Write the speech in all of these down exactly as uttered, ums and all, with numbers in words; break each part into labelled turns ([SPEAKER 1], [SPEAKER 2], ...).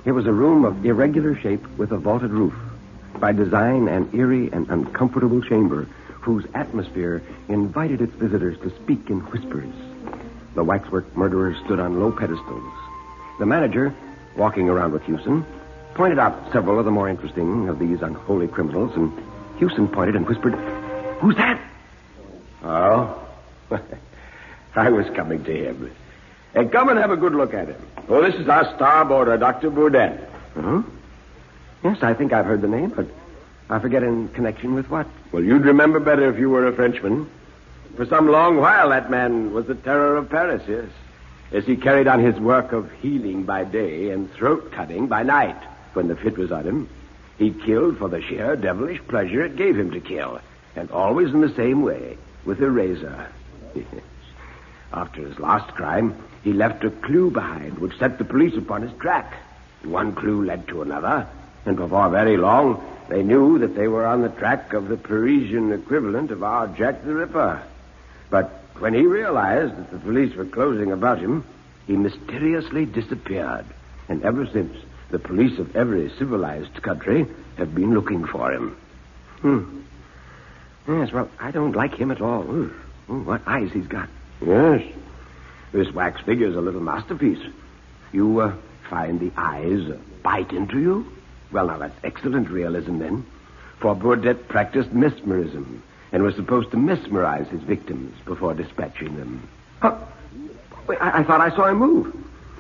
[SPEAKER 1] It was a room of irregular shape with a vaulted roof. By design, an eerie and uncomfortable chamber whose atmosphere invited its visitors to speak in whispers. The waxwork murderers stood on low pedestals. The manager, walking around with Hewson, pointed out several of the more interesting of these unholy criminals, and Hewson pointed and whispered, "Who's that?"
[SPEAKER 2] Oh, I was coming to him. Hey, come and have a good look at him. Oh, this is our starboarder, Doctor Burdett.
[SPEAKER 1] Uh-huh. Yes, I think I've heard the name, but I forget in connection with what.
[SPEAKER 2] Well, you'd remember better if you were a Frenchman. For some long while, that man was the terror of Paris, yes. As he carried on his work of healing by day and throat-cutting by night when the fit was on him. He killed for the sheer devilish pleasure it gave him to kill, and always in the same way, with a razor. After his last crime, he left a clue behind which set the police upon his track. One clue led to another, and before very long, they knew that they were on the track of the Parisian equivalent of our Jack the Ripper. But when he realized that the police were closing about him, he mysteriously disappeared. And ever since, the police of every civilized country have been looking for him.
[SPEAKER 1] Hmm. Yes, well, I don't like him at all. Ooh, ooh, what eyes he's got.
[SPEAKER 2] Yes. This wax figure's a little masterpiece. You uh, find the eyes uh, bite into you? Well, now, that's excellent realism, then. For Burdett practiced mesmerism and was supposed to mesmerize his victims before dispatching them.
[SPEAKER 1] Huh. Wait, I-, I thought I saw him move.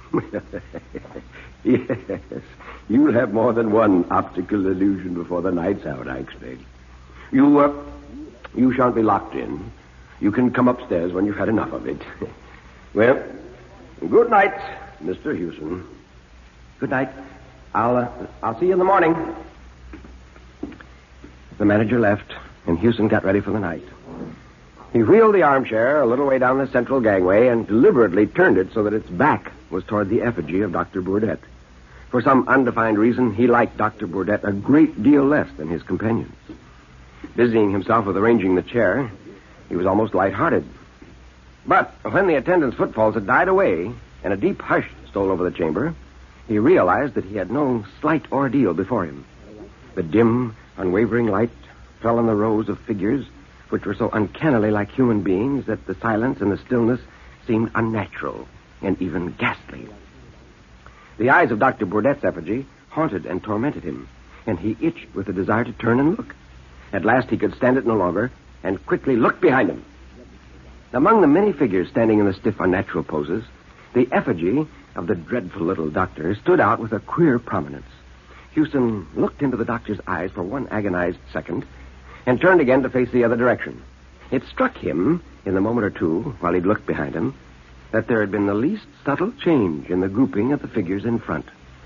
[SPEAKER 2] Yes. You'll have more than one optical illusion before the night's out, I expect. You, uh, you shan't be locked in. You can come upstairs when you've had enough of it. Well, good night, Mister Hewson.
[SPEAKER 1] Good night. I'll, uh, I'll see you in the morning. The manager left, and Hewson got ready for the night. He wheeled the armchair a little way down the central gangway and deliberately turned it so that its back was toward the effigy of Doctor Burdett. For some undefined reason, he liked Doctor Burdett a great deal less than his companions. Busying himself with arranging the chair, he was almost lighthearted. But when the attendant's footfalls had died away and a deep hush stole over the chamber, he realized that he had no slight ordeal before him. The dim, unwavering light fell on the rows of figures, which were so uncannily like human beings that the silence and the stillness seemed unnatural and even ghastly. The eyes of Doctor Burdett's effigy haunted and tormented him, and he itched with a desire to turn and look. At last he could stand it no longer and quickly looked behind him. Among the many figures standing in the stiff, unnatural poses, the effigy of the dreadful little doctor stood out with a queer prominence. Hewson looked into the doctor's eyes for one agonized second and turned again to face the other direction. It struck him, in the moment or two, while he'd looked behind him, that there had been the least subtle change in the grouping of the figures in front.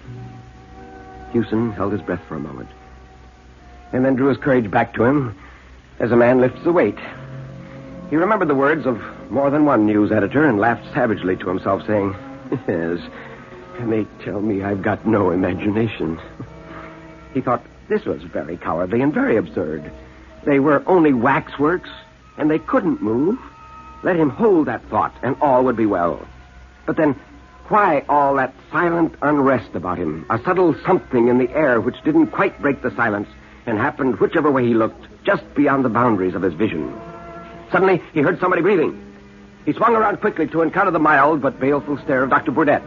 [SPEAKER 1] Hewson held his breath for a moment, and then drew his courage back to him as a man lifts a weight. He remembered the words of more than one news editor and laughed savagely to himself, saying, "Yes, and they tell me I've got no imagination." He thought this was very cowardly and very absurd. They were only waxworks, and they couldn't move. Let him hold that thought, and all would be well. But then, why all that silent unrest about him? A subtle something in the air which didn't quite break the silence and happened whichever way he looked, just beyond the boundaries of his vision. Suddenly, he heard somebody breathing. He swung around quickly to encounter the mild but baleful stare of Doctor Burdett.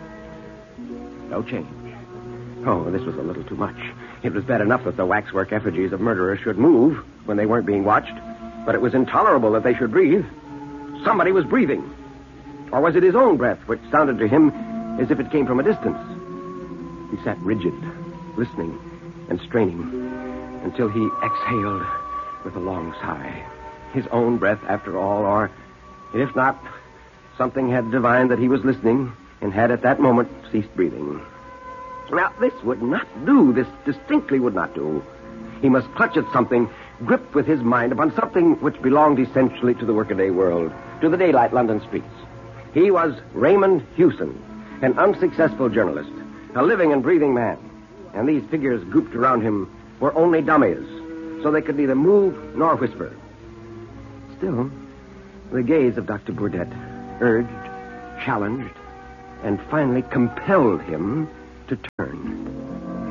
[SPEAKER 1] No change. Oh, this was a little too much. It was bad enough that the waxwork effigies of murderers should move when they weren't being watched, but it was intolerable that they should breathe. Somebody was breathing. Or was it his own breath, which sounded to him as if it came from a distance? He sat rigid, listening and straining, until he exhaled with a long sigh. His own breath, after all, or, if not, something had divined that he was listening and had at that moment ceased breathing. Now, this would not do. This distinctly would not do. He must clutch at something, grip with his mind upon something which belonged essentially to the workaday world, to the daylight London streets. He was Raymond Hewson, an unsuccessful journalist, a living and breathing man. And these figures grouped around him were only dummies, so they could neither move nor whisper. Still, the gaze of Doctor Burdett urged, challenged, and finally compelled him to turn.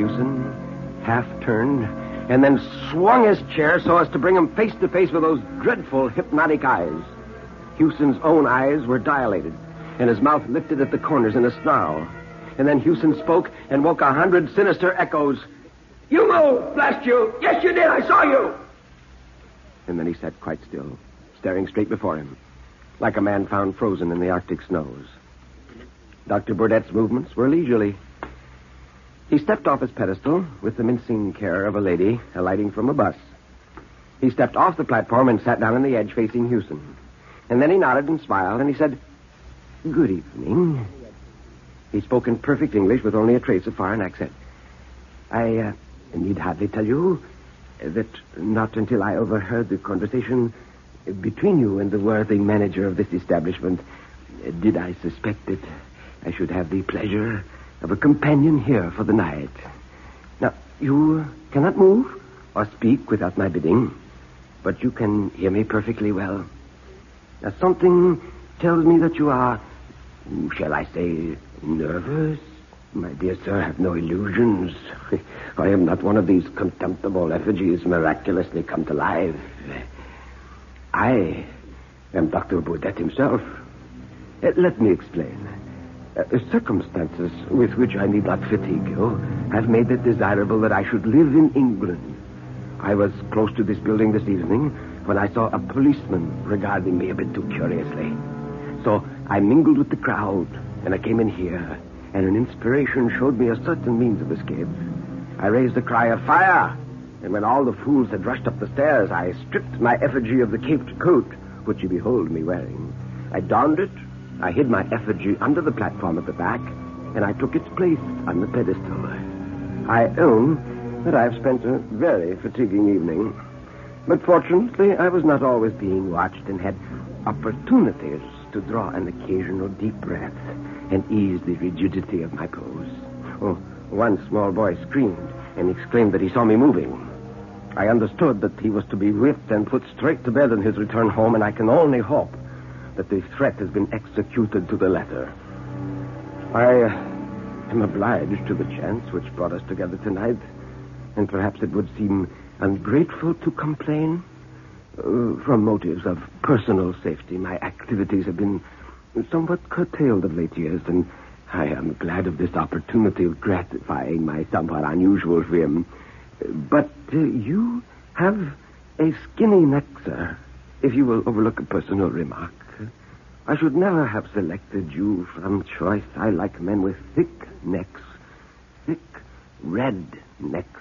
[SPEAKER 1] Hewson half turned and then swung his chair so as to bring him face to face with those dreadful hypnotic eyes. Hewson's own eyes were dilated, and his mouth lifted at the corners in a snarl. And then Hewson spoke and woke a hundred sinister echoes. "You moved, blast you! Yes, you did! I saw you!" And then he sat quite still, staring straight before him, like a man found frozen in the Arctic snows. Doctor Burdett's movements were leisurely. He stepped off his pedestal with the mincing care of a lady alighting from a bus. He stepped off the platform and sat down on the edge facing Hewson. And then he nodded and smiled, and he said, "Good evening." He spoke in perfect English with only a trace of foreign accent. I uh, need hardly tell you that not until I overheard the conversation between you and the worthy manager of this establishment did I suspect that I should have the pleasure of a companion here for the night. Now, you cannot move or speak without my bidding, but you can hear me perfectly well. Now, something tells me that you are, shall I say, nervous? My dear sir, have no illusions. I am not one of these contemptible effigies miraculously come to life. I am Doctor Burdett himself. Uh, let me explain. Uh, the circumstances with which I need not fatigue you have made it desirable that I should live in England. I was close to this building this evening when I saw a policeman regarding me a bit too curiously. So I mingled with the crowd, and I came in here, and an inspiration showed me a certain means of escape. I raised a cry of fire, and when all the fools had rushed up the stairs, I stripped my effigy of the caped coat, which you behold me wearing. I donned it, I hid my effigy under the platform at the back, and I took its place on the pedestal. I own that I've spent a very fatiguing evening, but fortunately I was not always being watched and had opportunities to draw an occasional deep breath and ease the rigidity of my pose. Oh, one small boy screamed and exclaimed that he saw me moving. I understood that he was to be whipped and put straight to bed on his return home, and I can only hope that the threat has been executed to the letter. I uh, am obliged to the chance which brought us together tonight, and perhaps it would seem ungrateful to complain. Uh, from motives of personal safety, my activities have been somewhat curtailed of late years, and I am glad of this opportunity of gratifying my somewhat unusual whim. But uh, you have a skinny neck, sir, if you will overlook a personal remark. I should never have selected you from choice. I like men with thick necks, thick red necks.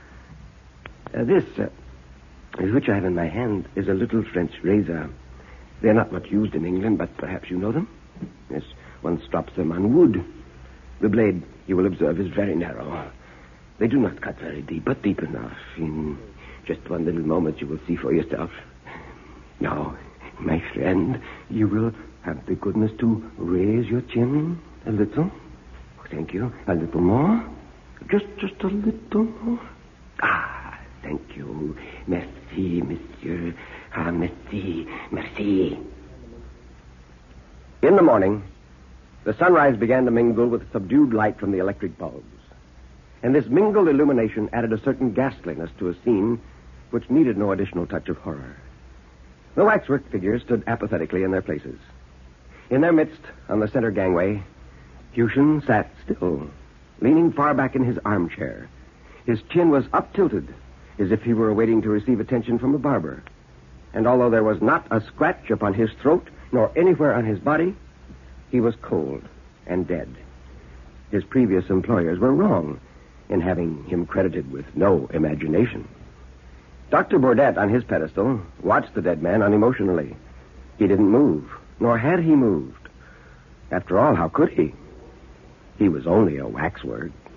[SPEAKER 1] Uh, this, uh, which I have in my hand, is a little French razor. They're not much used in England, but perhaps you know them. Yes, one strops them on wood. The blade, you will observe, is very narrow. They do not cut very deep, but deep enough. In just one little moment, you will see for yourself. Now, my friend, you will have the goodness to raise your chin a little. Thank you. A little more. Just, just a little more. Ah, thank you. Merci, monsieur. Ah, merci, merci. In the morning, the sunrise began to mingle with subdued light from the electric bulbs. And this mingled illumination added a certain ghastliness to a scene which needed no additional touch of horror. The waxwork figures stood apathetically in their places. In their midst, on the center gangway, Hewson sat still, leaning far back in his armchair. His chin was up-tilted, as if he were waiting to receive attention from a barber. And although there was not a scratch upon his throat, nor anywhere on his body, he was cold and dead. His previous employers were wrong in having him credited with no imagination. Doctor Burdett, on his pedestal, watched the dead man unemotionally. He didn't move, nor had he moved. After all, how could he? He was only a waxwork.